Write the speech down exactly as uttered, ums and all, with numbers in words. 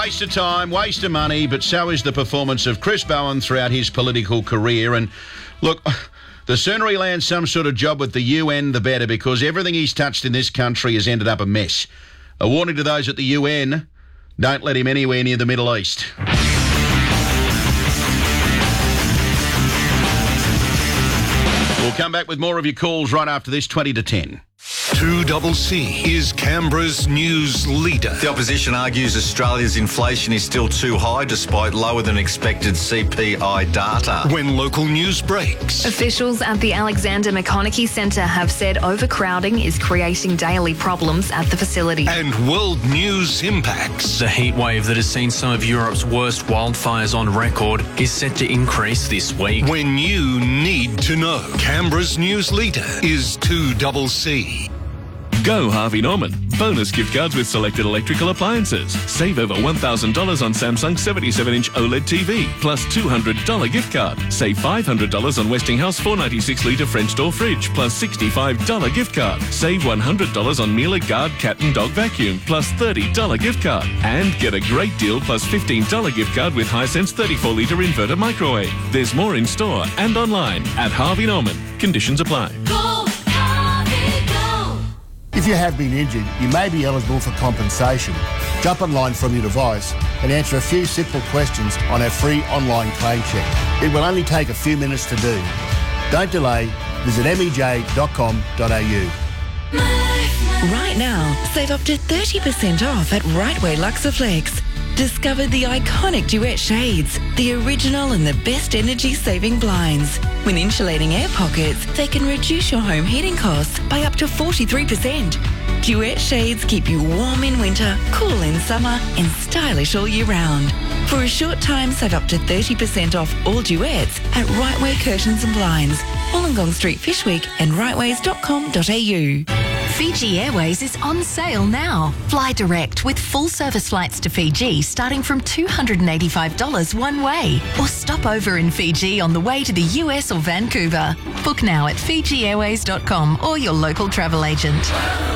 waste of time, waste of money, but so is the performance of Chris Bowen throughout his political career. And look, the sooner he lands some sort of job with the U N, the better, because everything he's touched in this country has ended up a mess. A warning to those at the U N, don't let him anywhere near the Middle East. We'll come back with more of your calls right after this, twenty to ten. two C C is Canberra's news leader. The opposition argues Australia's inflation is still too high despite lower than expected C P I data. When local news breaks. Officials at the Alexander McConaughey Centre have said overcrowding is creating daily problems at the facility. And world news impacts. The heatwave that has seen some of Europe's worst wildfires on record is set to increase this week. When you need to know. Canberra's news leader is two C C. Go Harvey Norman. Bonus gift cards with selected electrical appliances. Save over one thousand dollars on Samsung seventy-seven inch OLED T V, plus two hundred dollars gift card. Save five hundred dollars on Westinghouse four ninety-six litre French door fridge, plus sixty-five dollars gift card. Save one hundred dollars on Miele Guard cat and dog vacuum, plus thirty dollars gift card. And get a great deal plus fifteen dollars gift card with Hisense thirty-four litre inverter microwave. There's more in store and online at Harvey Norman. Conditions apply. If you have been injured, you may be eligible for compensation. Jump online from your device and answer a few simple questions on our free online claim check. It will only take a few minutes to do. Don't delay. Visit m e j dot com dot a u. Right now, save up to thirty percent off at Rightway Luxaflex. Discover the iconic Duet shades, the original and the best energy-saving blinds. When insulating air pockets, they can reduce your home heating costs by up to forty-three percent. Duet shades keep you warm in winter, cool in summer, and stylish all year round. For a short time, save up to thirty percent off all Duets at Rightway Curtains and Blinds, Wollongong Street, Fishwick, and rightways dot com dot a u. Fiji Airways is on sale now. Fly direct with full service flights to Fiji starting from two hundred eighty-five dollars one way. Or stop over in Fiji on the way to the U S or Vancouver. Book now at fiji airways dot com or your local travel agent.